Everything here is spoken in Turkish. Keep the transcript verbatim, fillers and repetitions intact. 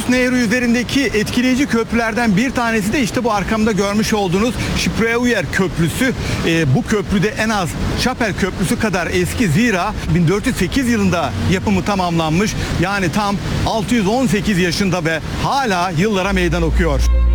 Rus Nehri üzerindeki etkileyici köprülerden bir tanesi de işte bu arkamda görmüş olduğunuz Şipreuer Köprüsü. E, bu köprüde en az Şapel Köprüsü kadar eski, zira bin dört yüz sekiz yılında yapımı tamamlanmış. Yani tam altı yüz on sekiz yaşında ve hala yıllara meydan okuyor.